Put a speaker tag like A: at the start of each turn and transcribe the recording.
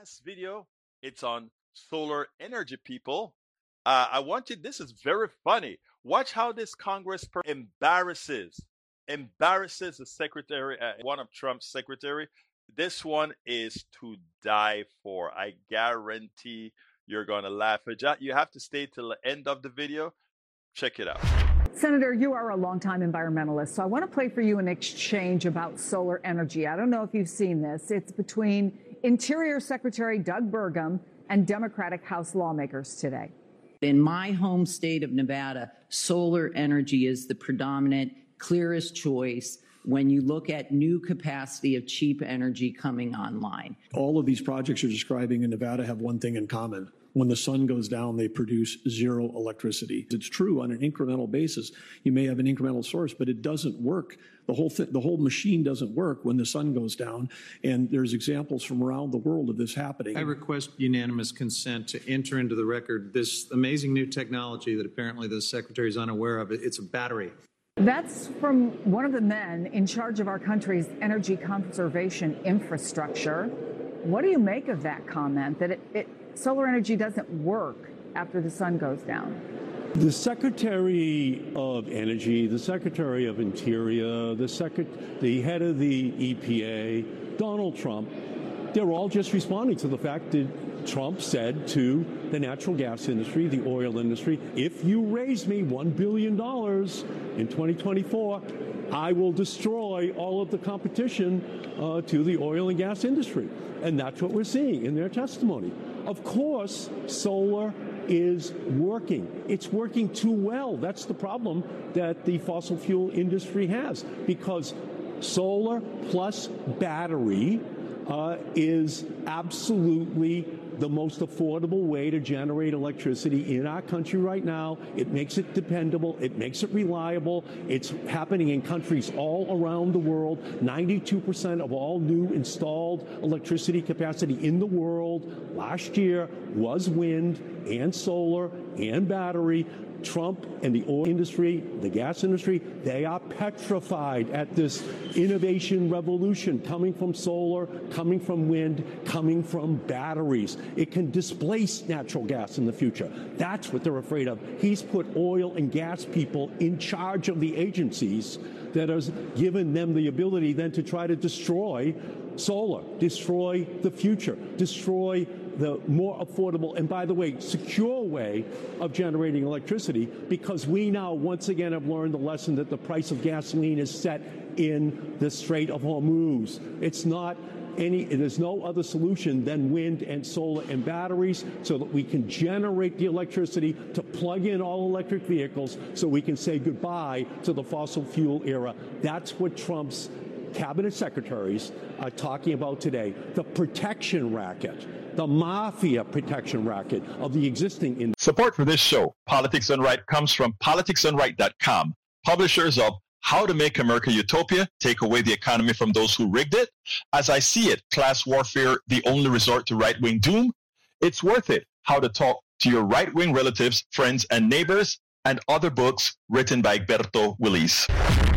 A: last video, it's on solar energy, people. This is very funny. Watch how this embarrasses the secretary, one of Trump's secretary. This one is to die for. I guarantee you're going to laugh. You have to stay till the end of the video. Check it out.
B: Senator, you are a longtime environmentalist, so I want to play for you an exchange about solar energy. I don't know if you've seen this. It's between Interior Secretary Doug Burgum and Democratic House lawmakers today.
C: In my home state of Nevada, solar energy is the predominant, clearest choice when you look at new capacity of cheap energy coming online.
D: All of these projects you're describing in Nevada have one thing in common. When the sun goes down, they produce zero electricity. It's true on an incremental basis. You may have an incremental source, but it doesn't work. The whole machine doesn't work when the sun goes down. And there's examples from around the world of this happening.
E: I request unanimous consent to enter into the record this amazing new technology that apparently the Secretary is unaware of. It's a battery.
B: That's from one of the men in charge of our country's energy conservation infrastructure. What do you make of that comment that solar energy doesn't work after the sun goes down?
F: The Secretary of Energy, the Secretary of Interior, the head of the EPA, Donald Trump, they're all just responding to the fact that Trump said to the natural gas industry, the oil industry, if you raise me $1 billion in 2024, I will destroy all of the competition to the oil and gas industry. And that's what we're seeing in their testimony. Of course, solar is working. It's working too well. That's the problem that the fossil fuel industry has, because solar plus battery is absolutely the most affordable way to generate electricity in our country right now. It makes it dependable. It makes it reliable. It's happening in countries all around the world. 92% of all new installed electricity capacity in the world last year was wind and solar and battery. Trump and the oil industry, the gas industry, they are petrified at this innovation revolution coming from solar, coming from wind, coming from batteries. It can displace natural gas in the future. That's what they're afraid of. He's put oil and gas people in charge of the agencies that has given them the ability then to try to destroy solar, destroy the future, destroy the more affordable and, by the way, secure way of generating electricity, because we now once again have learned the lesson that the price of gasoline is set in the Strait of Hormuz. There's no other solution than wind and solar and batteries, so that we can generate the electricity to plug in all electric vehicles so we can say goodbye to the fossil fuel era. That's what Trump's cabinet secretaries are talking about today. The protection racket, the mafia protection racket of the existing industry.
A: Support for this show, Politics Done Right, comes from politicsdoneright.com, publishers of How to Make America Utopia, Take Away the Economy from Those Who Rigged It, As I See It, Class Warfare, The Only Resort to Right-Wing Doom, It's Worth It, How to Talk to Your Right-Wing Relatives, Friends, and Neighbors, and other books written by Egberto Willis.